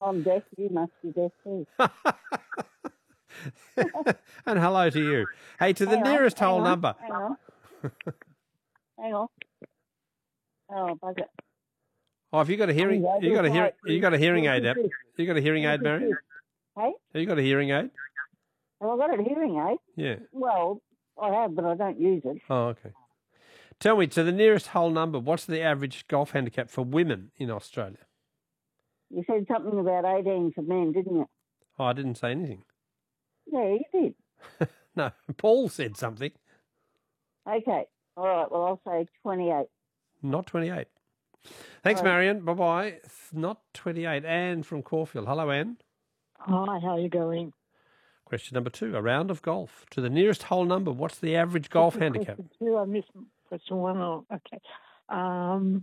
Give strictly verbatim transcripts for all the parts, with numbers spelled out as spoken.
I'm deaf. You must be deaf too. And hello to you. Hey, to the Hang on, nearest hang whole on, number. Hang on. Hang on. Oh, bugger. Oh, have you got a hearing? Oh, You got a hearing? right. You got a hearing What aid, is Deb? this? You got a hearing What aid, is Marion? this? Hey? Have you got a hearing aid? Well, I've got a hearing aid. Yeah. Well, I have, but I don't use it. Oh, okay. Tell me, to the nearest whole number, what's the average golf handicap for women in Australia? You said something about eighteen for men, didn't you? Oh, I didn't say anything. Yeah, you did. No, Paul said something. Okay. All right. Well, I'll say twenty-eight. Not twenty-eight. Thanks, All right. Marion. Bye-bye. Not twenty-eight. Anne from Caulfield. Hello, Anne. Hi, how are you going? Question number two, a round of golf. To the nearest whole number, what's the average golf Question handicap? two, I missed question one. Oh, okay. Um,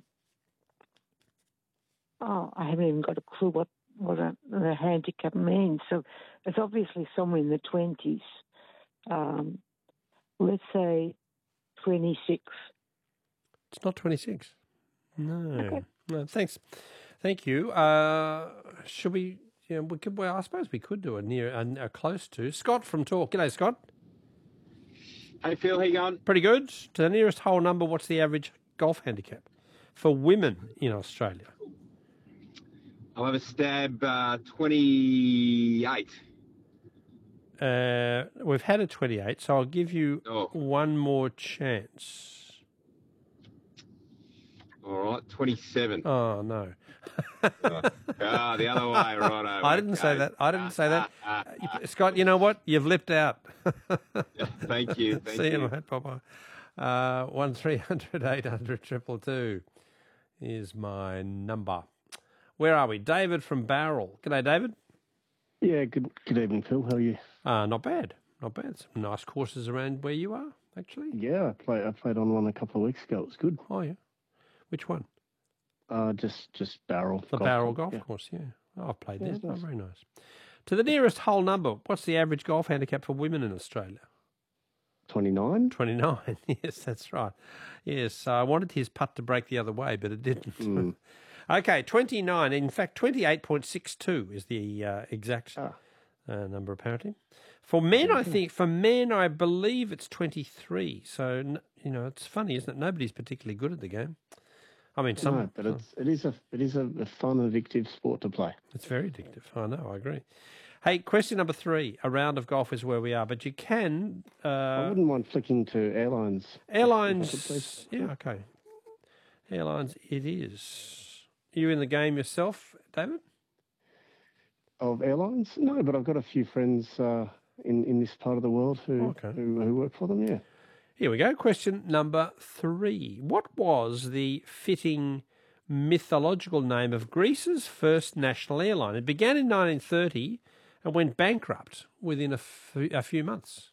oh, I haven't even got a clue what, what a, the handicap means. So it's obviously somewhere in the twenties. Um, let's say twenty-six. It's not twenty-six. No. Okay. No, thanks. Thank you. Uh, should we, yeah, we could, well, I suppose we could do a near, a, a close to. Scott from Talk. G'day, Scott. Hey, Phil, how you going? Pretty good. To the nearest whole number, what's the average golf handicap for women in Australia? I'll have a stab, uh, twenty-eight. Uh, we've had a twenty-eight, so I'll give you Oh. one more chance. All right, twenty-seven. Oh, no. uh, ah, the other way, right. I didn't say that. I didn't say that. Scott, you know what? You've lipped out. Thank you. Thank See you, you. mate. Bye-bye. Uh, one three hundred eight hundred triple two is my number. Where are we? David from Barrel. G'day, David. Yeah, good good evening, Phil. How are you? Uh, not bad. Not bad. Some nice courses around where you are, actually. Yeah, I played I played on one a couple of weeks ago. It was good. Oh, yeah. Which one? Uh, just just Barrel. The golf Barrel course, Golf yeah. Course, yeah. Oh, I've played Yeah, there. it's Oh, nice. very nice. To the nearest whole number, what's the average golf handicap for women in Australia? twenty-nine. twenty-nine. Yes, that's right. Yes, I wanted his putt to break the other way, but it didn't. Mm. Okay, twenty-nine. In fact, twenty-eight point six two is the uh, exact Ah. uh, number, apparently. For men, I Okay. think, for men, I believe it's twenty-three. So, n- you know, it's funny, isn't it? Nobody's particularly good at the game. I mean, some. No, but it's it is a it is a, a fun, addictive sport to play. It's very addictive. I know, I agree. Hey, question number three. A round of golf is where we are, but you can. Uh, I wouldn't mind flicking to airlines. Airlines, If I could, please. yeah, okay. Airlines, it is. Are you in the game yourself, David? Of airlines? No, but I've got a few friends uh, in in this part of the world who Okay. who, who work for them. Yeah. Here we go. Question number three. What was the fitting mythological name of Greece's first national airline? It began in nineteen thirty and went bankrupt within a, f- a few months.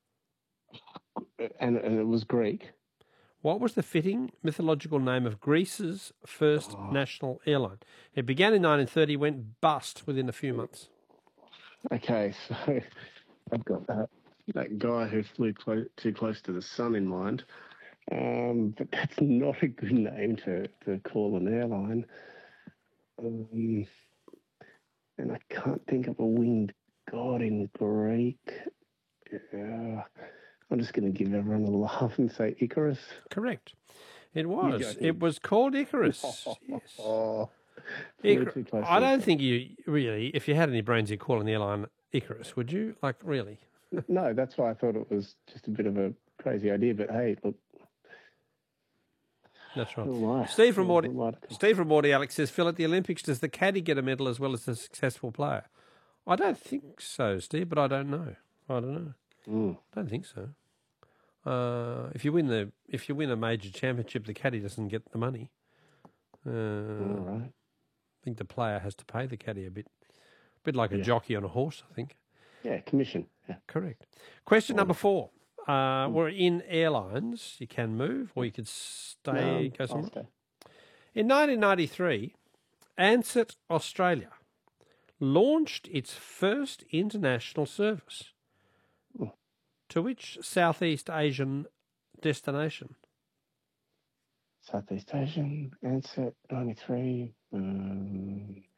And and it was Greek. What was the fitting mythological name of Greece's first Oh. national airline? It began in nineteen thirty, went bust within a few months. Okay, so I've got that that guy who flew clo- too close to the sun in mind, um, but that's not a good name to, to call an airline. Um, and I can't think of a winged god in Greek. Yeah, I'm just going to give everyone a laugh and say Icarus. Correct. It was. joking. It was called Icarus. Yes. Oh, flew Icar- too close I to the don't sun. think you really, if you had any brains, you'd call an airline Icarus, would you? Like, really? No, that's why I thought it was just a bit of a crazy idea. But hey, look, That's right. who am I? Steve from Who Morty, am I to- Steve from Morty Alex says, Phil, at the Olympics, does the caddy get a medal as well as the successful player? I don't think so, Steve, but I don't know. I don't know. Mm. I don't think so. Uh, if you win the if you win a major championship, the caddy doesn't get the money. Uh, All right. I think the player has to pay the caddy a bit, a bit like a Yeah. jockey on a horse. I think. Yeah, commission. Yeah. Correct. Question number four. Uh, we're in airlines. You can move, or you could stay. No, go I'll somewhere. stay. In nineteen ninety-three, Ansett Australia launched its first international service. Oh. To which Southeast Asian destination? Southeast Asian, Ansett, ninety-three. Um,